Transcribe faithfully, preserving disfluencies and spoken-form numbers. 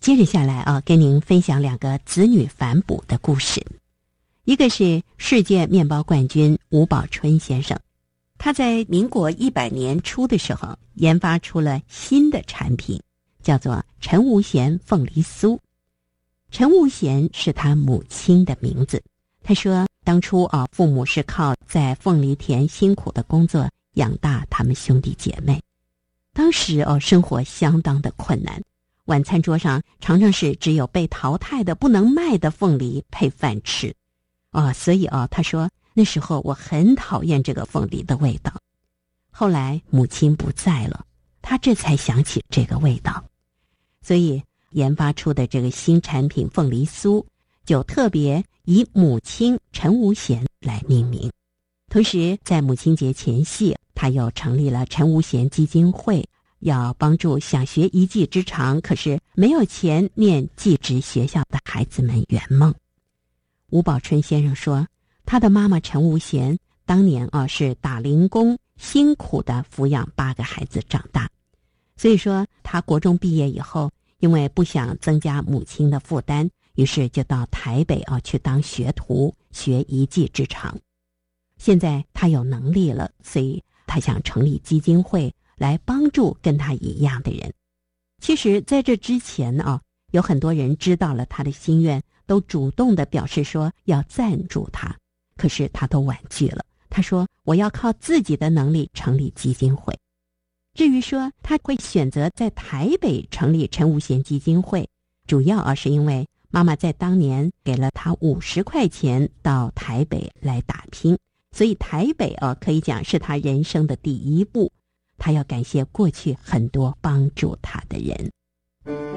接着下来啊，跟您分享两个子女反哺的故事。一个是世界面包冠军吴宝春先生，他在民国一百年初的时候研发出了新的产品，叫做陈无咸凤梨酥。陈无咸是他母亲的名字。他说当初啊，父母是靠在凤梨田辛苦的工作养大他们兄弟姐妹。当时哦，生活相当的困难，晚餐桌上常常是只有被淘汰的不能卖的凤梨配饭吃。哦，所以哦，他说那时候我很讨厌这个凤梨的味道。后来母亲不在了，他这才想起这个味道，所以研发出的这个新产品凤梨酥就特别以母亲陈无咸来命名。同时在母亲节前夕，他又成立了陈无咸基金会，要帮助想学一技之长可是没有钱念技职学校的孩子们圆梦。吴宝春先生说，他的妈妈陈无咸当年啊是打零工，辛苦的抚养八个孩子长大，所以说他国中毕业以后，因为不想增加母亲的负担，于是就到台北啊去当学徒，学一技之长。现在他有能力了，所以他想成立基金会来帮助跟他一样的人。其实在这之前啊，有很多人知道了他的心愿，都主动的表示说要赞助他，可是他都婉拒了。他说我要靠自己的能力成立基金会。至于说他会选择在台北成立陈无咸基金会，主要啊是因为妈妈在当年给了他五十块钱到台北来打拼，所以台北啊可以讲是他人生的第一步，他要感谢过去很多帮助他的人。